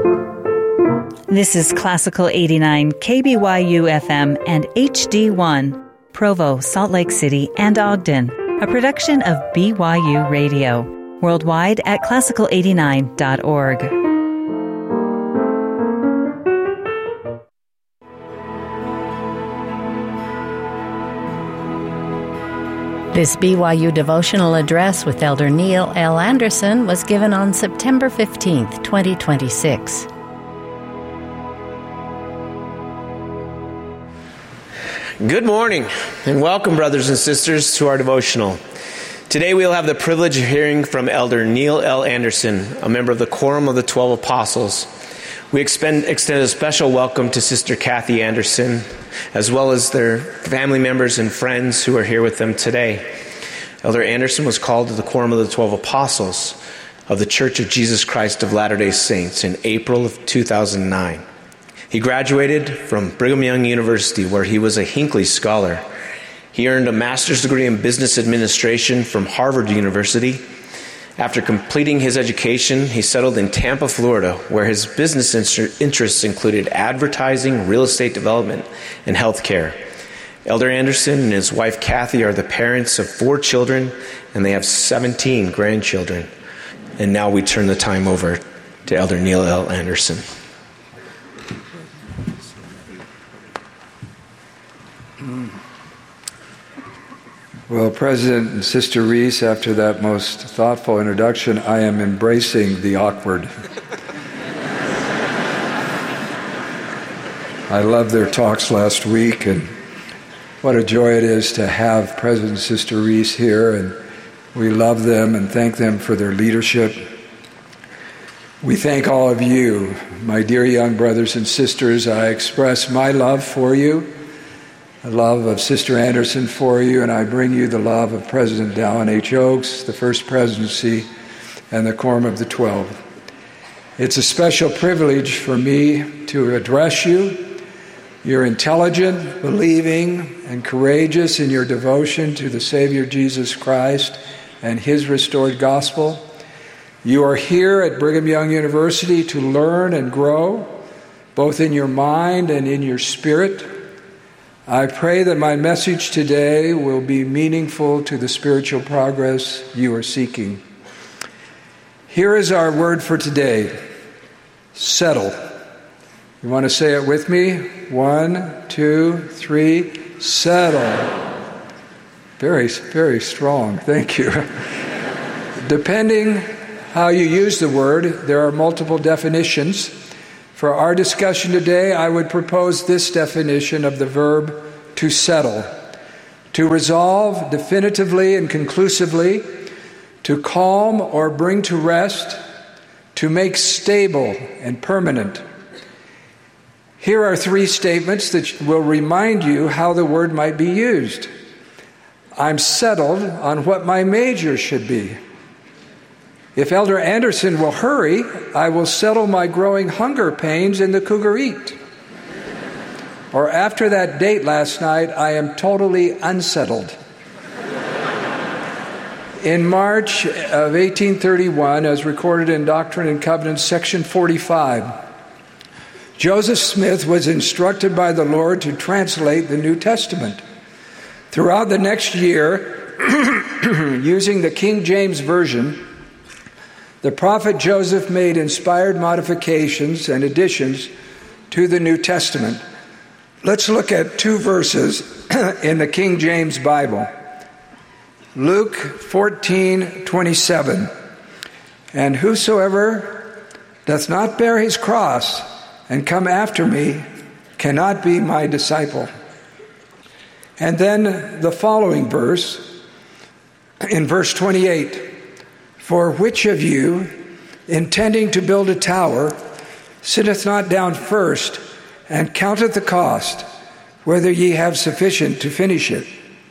This is Classical 89 KBYU FM and HD1, Provo, Salt Lake City, and Ogden, a production of BYU Radio, worldwide at classical89.org. This BYU devotional address with Elder Neil L. Anderson was given on September 15th, 2026. Good morning, and welcome, brothers and sisters, to our devotional. Today we'll have the privilege of hearing from Elder Neil L. Anderson, a member of the Quorum of the 12 Apostles. We extend a special welcome to Sister Kathy Anderson, as well as their family members and friends who are here with them today. Elder Anderson was called to the Quorum of the 12 Apostles of the Church of Jesus Christ of Latter-day Saints in April of 2009. He graduated from Brigham Young University, where he was a Hinckley Scholar. He earned a master's degree in business administration from Harvard University. After completing his education, he settled in Tampa, Florida, where his business interests included advertising, real estate development, and healthcare. Elder Anderson and his wife Kathy are the parents of 4 children, and they have 17 grandchildren. And now we turn the time over to Elder Neil L. Anderson. Well, President and Sister Reese, after that most thoughtful introduction, I am embracing the awkward. I loved their talks last week, and what a joy it is to have President and Sister Reese here, and we love them and thank them for their leadership. We thank all of you, my dear young brothers and sisters. I express my love for you, the love of Sister Anderson for you, and I bring you the love of President Dallin H. Oaks, the First Presidency, and the Quorum of the 12. It's a special privilege for me to address you. You're intelligent, believing, and courageous in your devotion to the Savior Jesus Christ and His restored gospel. You are here at Brigham Young University to learn and grow, both in your mind and in your spirit. I pray that my message today will be meaningful to the spiritual progress you are seeking. Here is our word for today: settle. You want to say it with me? 1, 2, 3, settle. Very, very strong. Thank you. Depending how you use the word, there are multiple definitions. For our discussion today, I would propose this definition of the verb to settle: to resolve definitively and conclusively, to calm or bring to rest, to make stable and permanent. Here are 3 statements that will remind you how the word might be used. I'm settled on what my major should be. If Elder Anderson will hurry, I will settle my growing hunger pains in the Cougar Eat. Or after that date last night, I am totally unsettled. In March of 1831, as recorded in Doctrine and Covenants, section 45, Joseph Smith was instructed by the Lord to translate the New Testament. Throughout the next year, using the King James Version, the prophet Joseph made inspired modifications and additions to the New Testament. Let's look at 2 verses in the King James Bible. Luke 14:27. And whosoever doth not bear his cross and come after me cannot be my disciple. And then the following verse, in verse 28. For which of you, intending to build a tower, sitteth not down first, and counteth the cost, whether ye have sufficient to finish it?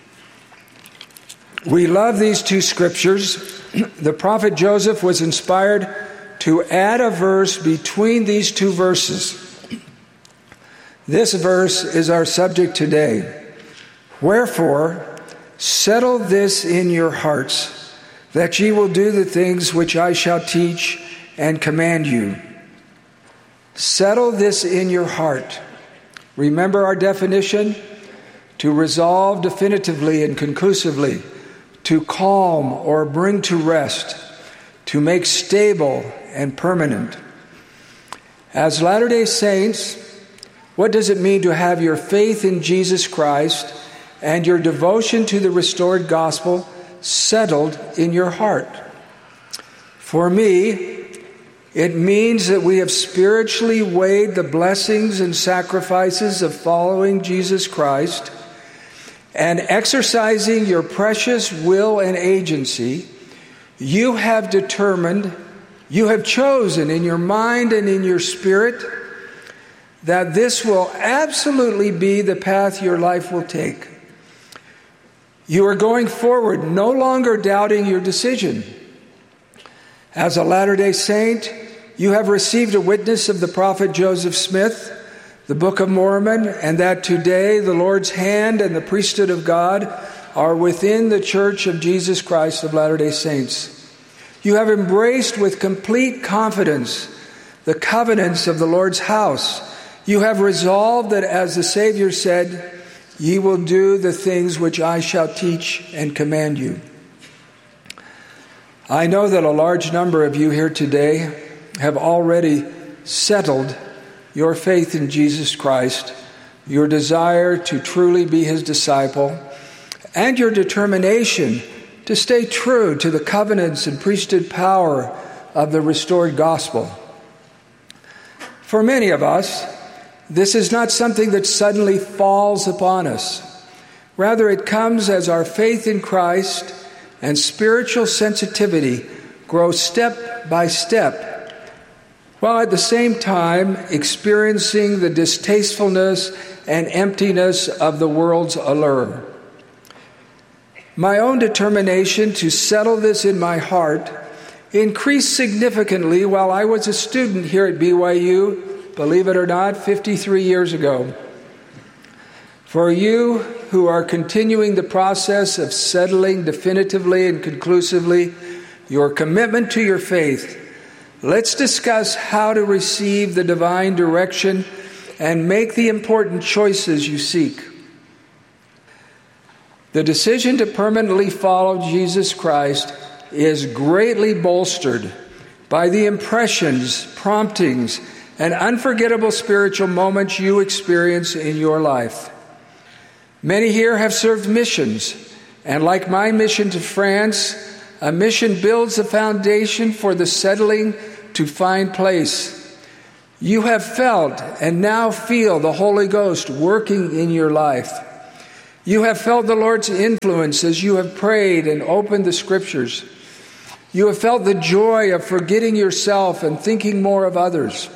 We love these 2 scriptures. The prophet Joseph was inspired to add a verse between these 2 verses. This verse is our subject today. Wherefore, settle this in your hearts, that ye will do the things which I shall teach and command you. Settle this in your heart. Remember our definition? To resolve definitively and conclusively, to calm or bring to rest, to make stable and permanent. As Latter-day Saints, what does it mean to have your faith in Jesus Christ and your devotion to the restored gospel settled in your heart? For me, it means that we have spiritually weighed the blessings and sacrifices of following Jesus Christ, and exercising your precious will and agency, you have determined, you have chosen in your mind and in your spirit that this will absolutely be the path your life will take. You are going forward, no longer doubting your decision. As a Latter-day Saint, you have received a witness of the prophet Joseph Smith, the Book of Mormon, and that today the Lord's hand and the priesthood of God are within the Church of Jesus Christ of Latter-day Saints. You have embraced with complete confidence the covenants of the Lord's house. You have resolved that, as the Savior said, ye will do the things which I shall teach and command you. I know that a large number of you here today have already settled your faith in Jesus Christ, your desire to truly be his disciple, and your determination to stay true to the covenants and priesthood power of the restored gospel. For many of us, this is not something that suddenly falls upon us. Rather, it comes as our faith in Christ and spiritual sensitivity grow step by step, while at the same time experiencing the distastefulness and emptiness of the world's allure. My own determination to settle this in my heart increased significantly while I was a student here at BYU, believe it or not, 53 years ago. For you who are continuing the process of settling definitively and conclusively your commitment to your faith, let's discuss how to receive the divine direction and make the important choices you seek. The decision to permanently follow Jesus Christ is greatly bolstered by the impressions, promptings, and unforgettable spiritual moments you experience in your life. Many here have served missions, and like my mission to France, a mission builds a foundation for the settling to find place. You have felt and now feel the Holy Ghost working in your life. You have felt the Lord's influence as you have prayed and opened the Scriptures. You have felt the joy of forgetting yourself and thinking more of others.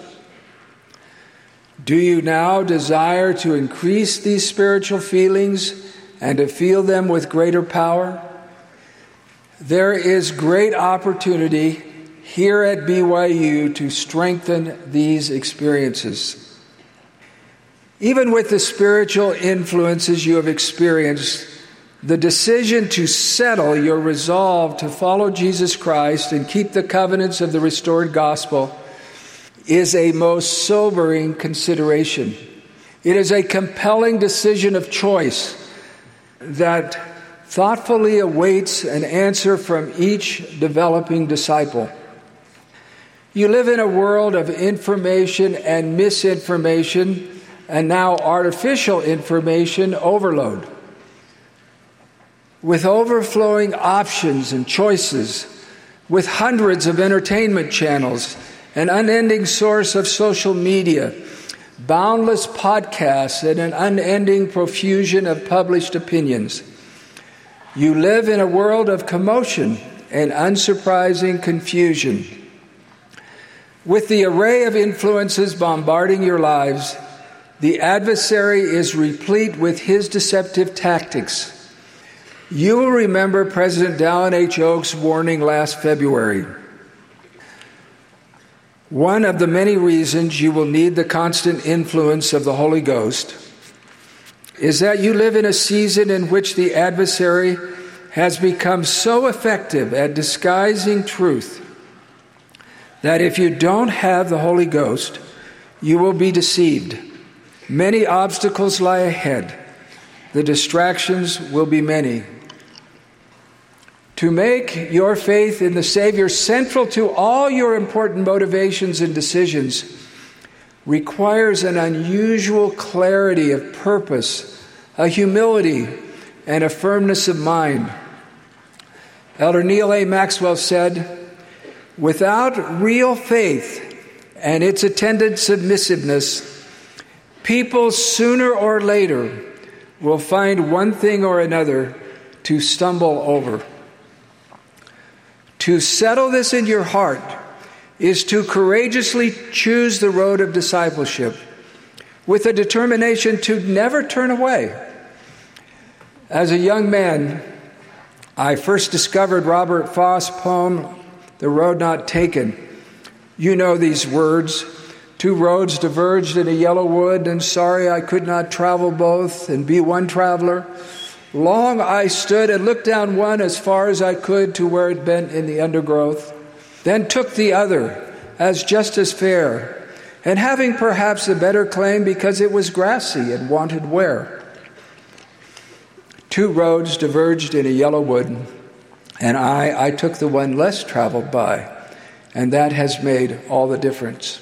Do you now desire to increase these spiritual feelings and to feel them with greater power? There is great opportunity here at BYU to strengthen these experiences. Even with the spiritual influences you have experienced, the decision to settle your resolve to follow Jesus Christ and keep the covenants of the restored gospel is a most sobering consideration. It is a compelling decision of choice that thoughtfully awaits an answer from each developing disciple. You live in a world of information and misinformation, and now artificial information overload. With overflowing options and choices, with hundreds of entertainment channels, an unending source of social media, boundless podcasts, and an unending profusion of published opinions. You live in a world of commotion and unsurprising confusion. With the array of influences bombarding your lives, the adversary is replete with his deceptive tactics. You will remember President Dallin H. Oak's warning last February. One of the many reasons you will need the constant influence of the Holy Ghost is that you live in a season in which the adversary has become so effective at disguising truth that if you don't have the Holy Ghost, you will be deceived. Many obstacles lie ahead. The distractions will be many. To make your faith in the Savior central to all your important motivations and decisions requires an unusual clarity of purpose, a humility, and a firmness of mind. Elder Neal A. Maxwell said, "Without real faith and its attendant submissiveness, people sooner or later will find one thing or another to stumble over." To settle this in your heart is to courageously choose the road of discipleship with a determination to never turn away. As a young man, I first discovered Robert Frost's poem, The Road Not Taken. You know these words. Two roads diverged in a yellow wood, and sorry I could not travel both and be one traveler. Long I stood and looked down one as far as I could to where it bent in the undergrowth, then took the other as just as fair, and having perhaps a better claim because it was grassy and wanted wear. Two roads diverged in a yellow wood, and I took the one less traveled by, and that has made all the difference.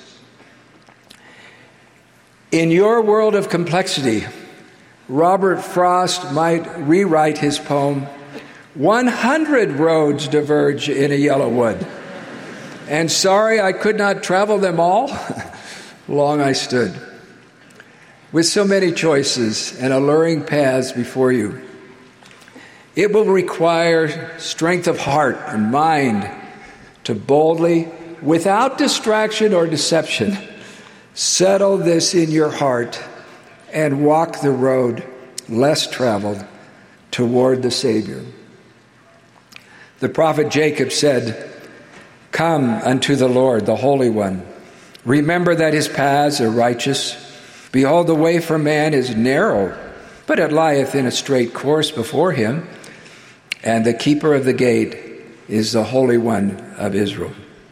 In your world of complexity, Robert Frost might rewrite his poem, 100 roads diverge in a yellow wood, and sorry I could not travel them all. Long I stood. With so many choices and alluring paths before you, it will require strength of heart and mind to boldly, without distraction or deception, settle this in your heart and walk the road less traveled toward the Savior. The prophet Jacob said, "Come unto the Lord, the Holy One. Remember that his paths are righteous. Behold, the way for man is narrow, but it lieth in a straight course before him. And the keeper of the gate is the Holy One of Israel."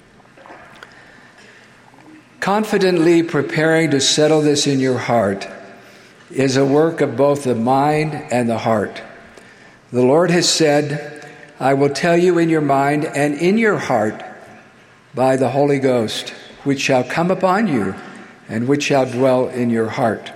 Confidently preparing to settle this in your heart is a work of both the mind and the heart. The Lord has said, "I will tell you in your mind and in your heart by the Holy Ghost, which shall come upon you and which shall dwell in your heart."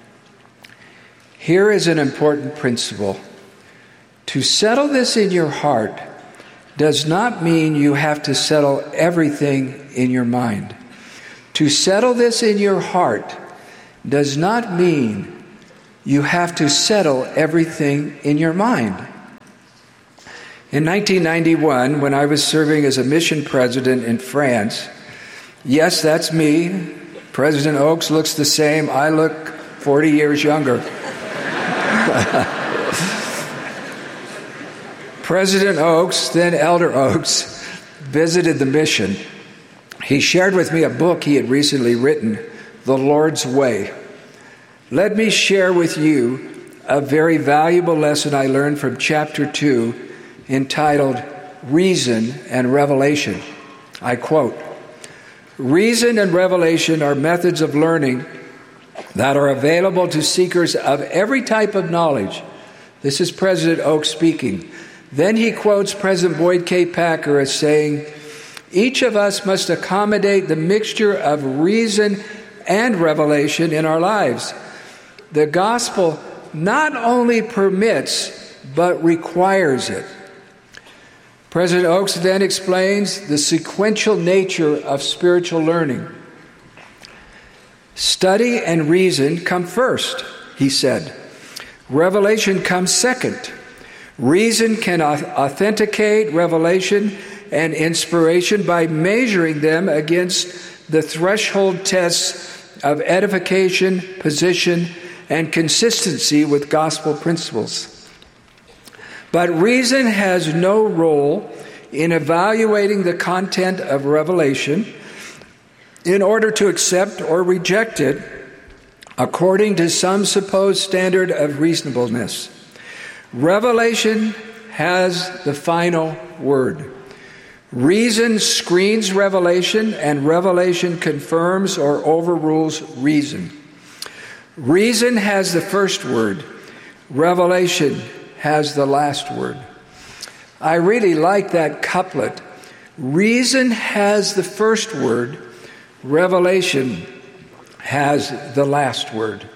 Here is an important principle. To settle this in your heart does not mean you have to settle everything in your mind. To settle this in your heart does not mean you have to settle everything in your mind. In 1991, when I was serving as a mission president in France, yes, that's me. President Oaks looks the same. I look 40 years younger. President Oaks, then Elder Oaks, visited the mission. He shared with me a book he had recently written, The Lord's Way. Let me share with you a very valuable lesson I learned from chapter 2, entitled Reason and Revelation. I quote, "Reason and revelation are methods of learning that are available to seekers of every type of knowledge." This is President Oaks speaking. Then he quotes President Boyd K. Packer as saying, "Each of us must accommodate the mixture of reason and revelation in our lives. The gospel not only permits, but requires it." President Oaks then explains the sequential nature of spiritual learning. Study and reason come first, he said. Revelation comes second. Reason can authenticate revelation and inspiration by measuring them against the threshold tests of edification, position, and consistency with gospel principles. But reason has no role in evaluating the content of revelation in order to accept or reject it according to some supposed standard of reasonableness. Revelation has the final word. Reason screens revelation, and revelation confirms or overrules reason. Reason has the first word. Revelation has the last word. I really like that couplet. Reason has the first word. Revelation has the last word.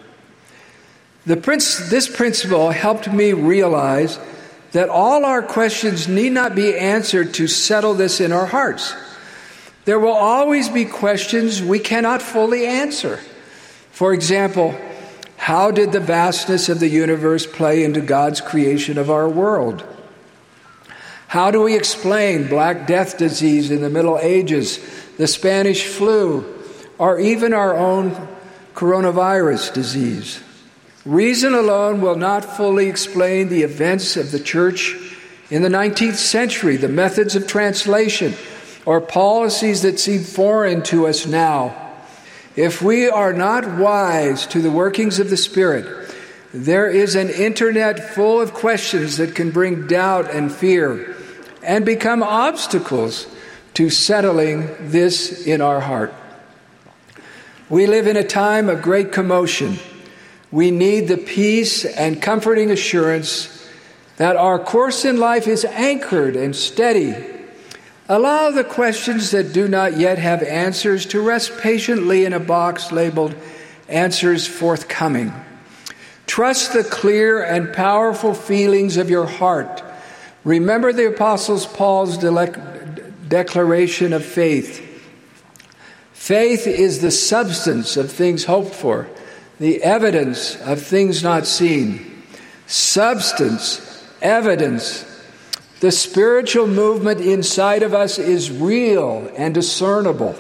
This principle helped me realize that all our questions need not be answered to settle this in our hearts. There will always be questions we cannot fully answer. For example, how did the vastness of the universe play into God's creation of our world? How do we explain Black Death disease in the Middle Ages, the Spanish flu, or even our own coronavirus disease? Reason alone will not fully explain the events of the church in the 19th century, the methods of translation, or policies that seem foreign to us now. If we are not wise to the workings of the Spirit, there is an internet full of questions that can bring doubt and fear and become obstacles to settling this in our heart. We live in a time of great commotion. We need the peace and comforting assurance that our course in life is anchored and steady. Allow the questions that do not yet have answers to rest patiently in a box labeled "Answers Forthcoming." Trust the clear and powerful feelings of your heart. Remember the Apostle Paul's declaration of faith. Faith is the substance of things hoped for, the evidence of things not seen. Substance, evidence. The spiritual movement inside of us is real and discernible.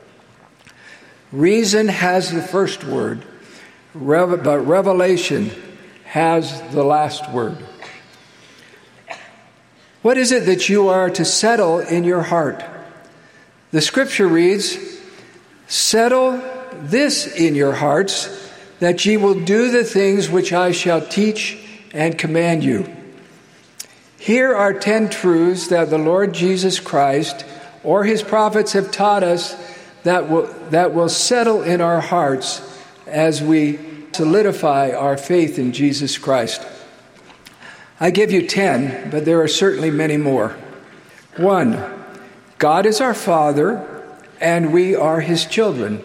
Reason has the first word, but revelation has the last word. What is it that you are to settle in your heart? The scripture reads, "Settle this in your hearts, that ye will do the things which I shall teach and command you." Here are 10 truths that the Lord Jesus Christ or his prophets have taught us that will settle in our hearts as we solidify our faith in Jesus Christ. I give you 10, but there are certainly many more. 1, God is our Father, and we are his children.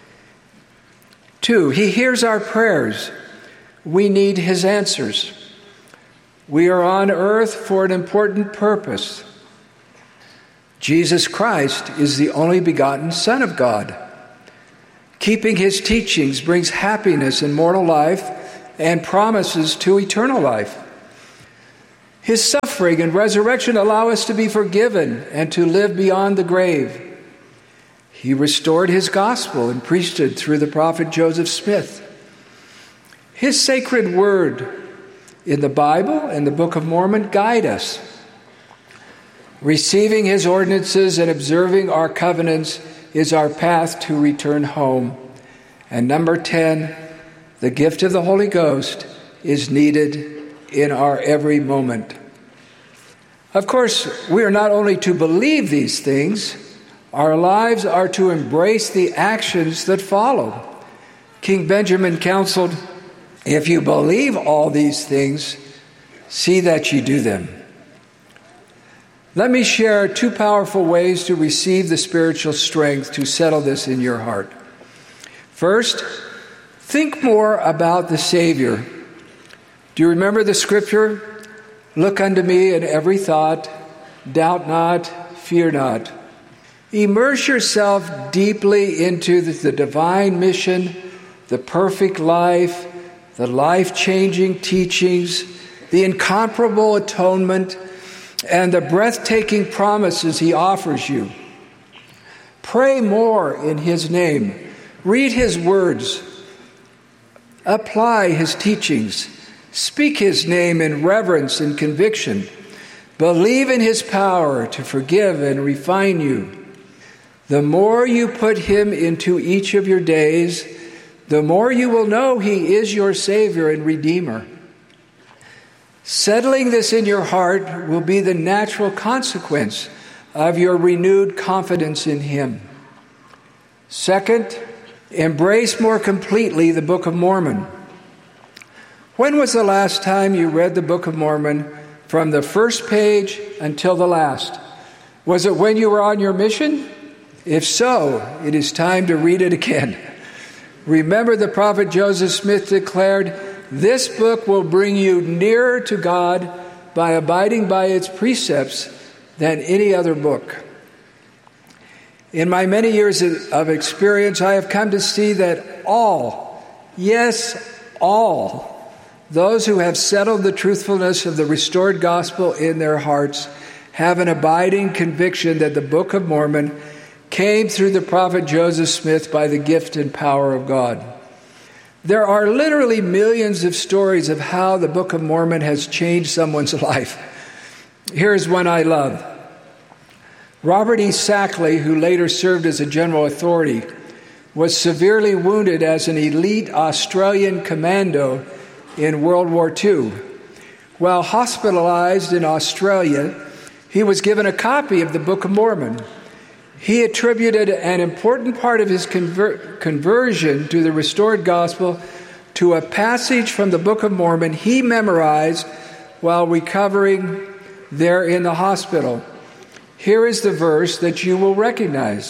2, he hears our prayers. We need his answers. We are on earth for an important purpose. Jesus Christ is the only begotten Son of God. Keeping his teachings brings happiness in mortal life and promises to eternal life. His suffering and resurrection allow us to be forgiven and to live beyond the grave. He restored his gospel and priesthood through the prophet Joseph Smith. His sacred word in the Bible and the Book of Mormon guide us. Receiving his ordinances and observing our covenants is our path to return home. And number 10, the gift of the Holy Ghost is needed in our every moment. Of course, we are not only to believe these things, our lives are to embrace the actions that follow. King Benjamin counseled, "If you believe all these things, see that you do them." Let me share 2 powerful ways to receive the spiritual strength to settle this in your heart. First, think more about the Savior. Do you remember the scripture? "Look unto me in every thought, doubt not, fear not." Immerse yourself deeply into the divine mission, the perfect life, the life-changing teachings, the incomparable atonement, and the breathtaking promises he offers you. Pray more in his name. Read his words. Apply his teachings. Speak his name in reverence and conviction. Believe in his power to forgive and refine you. The more you put him into each of your days, the more you will know he is your Savior and Redeemer. Settling this in your heart will be the natural consequence of your renewed confidence in Him. Second, embrace more completely the Book of Mormon. When was the last time you read the Book of Mormon from the first page until the last? Was it when you were on your mission? If so, it is time to read it again. Remember, the prophet Joseph Smith declared, "This book will bring you nearer to God by abiding by its precepts than any other book." In my many years of experience, I have come to see that all, yes, all, those who have settled the truthfulness of the restored gospel in their hearts have an abiding conviction that the Book of Mormon came through the prophet Joseph Smith by the gift and power of God. There are literally millions of stories of how the Book of Mormon has changed someone's life. Here's one I love. Robert E. Sackley, who later served as a general authority, was severely wounded as an elite Australian commando in World War II. While hospitalized in Australia, he was given a copy of the Book of Mormon. He attributed an important part of his conversion to the restored gospel to a passage from the Book of Mormon he memorized while recovering there in the hospital. Here is the verse that you will recognize.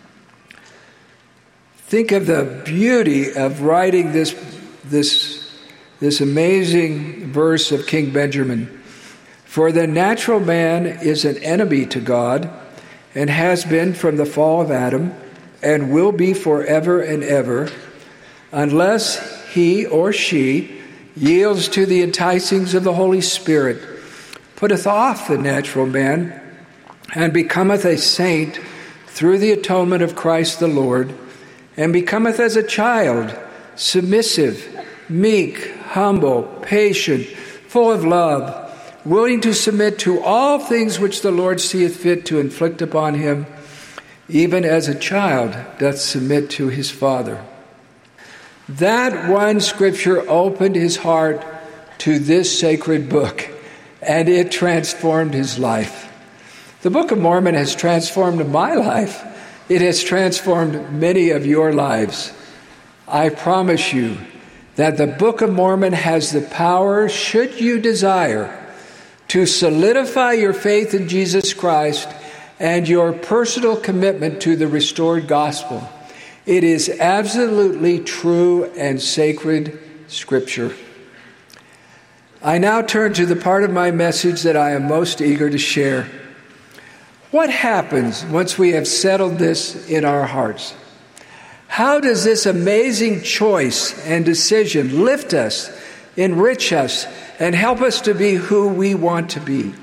Think of the beauty of writing this amazing verse of King Benjamin. "For the natural man is an enemy to God, and has been from the fall of Adam, and will be forever and ever, unless he or she yields to the enticings of the Holy Spirit, putteth off the natural man, and becometh a saint through the atonement of Christ the Lord, and becometh as a child, submissive, meek, humble, patient, full of love, willing to submit to all things which the Lord seeth fit to inflict upon him, even as a child doth submit to his father." That one scripture opened his heart to this sacred book, and it transformed his life. The Book of Mormon has transformed my life. It has transformed many of your lives. I promise you that the Book of Mormon has the power, should you desire, to solidify your faith in Jesus Christ and your personal commitment to the restored gospel. It is absolutely true and sacred scripture. I now turn to the part of my message that I am most eager to share. What happens once we have settled this in our hearts? How does this amazing choice and decision lift us, enrich us, and help us to be who we want to be?